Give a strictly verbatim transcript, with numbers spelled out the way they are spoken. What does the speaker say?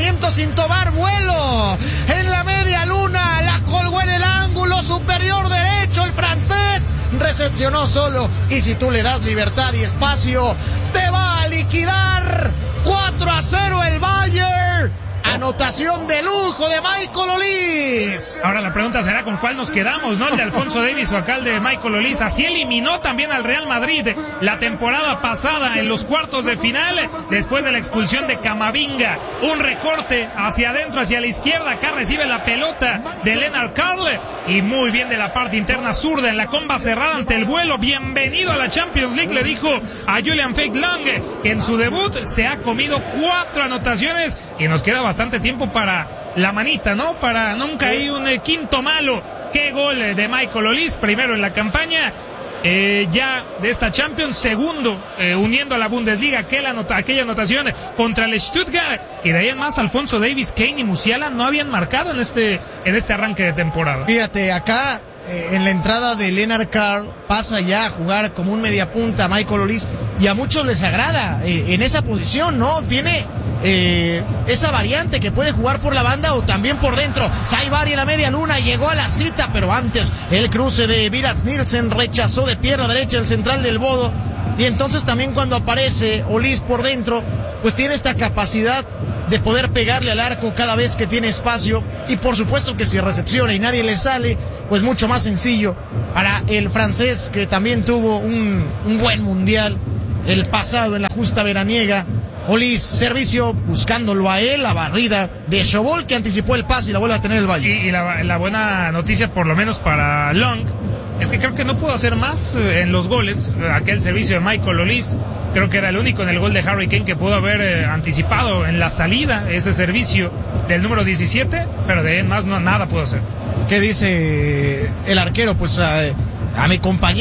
lanzamiento sin tomar vuelo. En la media luna, la colgó en el ángulo superior derecho. El francés recepcionó solo. Y si tú le das libertad y espacio, te va a liquidar. cuatro a cero el Bayern. Anotación de lujo de Michael Olise. Ahora la pregunta será con cuál nos quedamos, ¿no? El de Alfonso Davies o acá el de Michael Olise. Así eliminó también al Real Madrid la temporada pasada en los cuartos de final, después de la expulsión de Camavinga. Un recorte hacia adentro, hacia la izquierda. Acá recibe la pelota de Lennart Karl y muy bien de la parte interna zurda en la comba cerrada ante el vuelo. Bienvenido a la Champions League, le dijo a Julian Feigeland, que en su debut se ha comido cuatro anotaciones y nos queda bastante tiempo para la manita, ¿no? Para nunca hay un eh, quinto malo. Qué gol eh, de Michael Olise, primero en la campaña eh, ya de esta Champions, segundo eh, uniendo a la Bundesliga aquella, anota, aquella anotación contra el Stuttgart, y de ahí en más Alfonso Davies, Kane y Musiala no habían marcado en este en este arranque de temporada. Fíjate, acá eh, en la entrada de Lennart Karl pasa ya a jugar como un mediapunta Michael Olise, y a muchos les agrada eh, en esa posición, ¿no? Tiene Eh, esa variante que puede jugar por la banda o también por dentro. Saivari en la media luna llegó a la cita, pero antes el cruce de Viras Nielsen rechazó de pierna derecha el central del Bodo, y entonces también cuando aparece Olise por dentro, pues tiene esta capacidad de poder pegarle al arco cada vez que tiene espacio, y por supuesto que si recepciona y nadie le sale, pues mucho más sencillo para el francés, que también tuvo un, un buen mundial el pasado en la justa veraniega. Olise, servicio buscándolo a él, la barrida de Chobol, que anticipó el pase y la vuelve a tener el Valle. Y, y la, la buena noticia, por lo menos para Long, es que creo que no pudo hacer más en los goles. Aquel servicio de Michael Olise, creo que era el único en el gol de Harry Kane que pudo haber eh, anticipado en la salida ese servicio del número diecisiete, pero de ahí en más no, nada pudo hacer. ¿Qué dice el arquero? Pues a, a mi compañero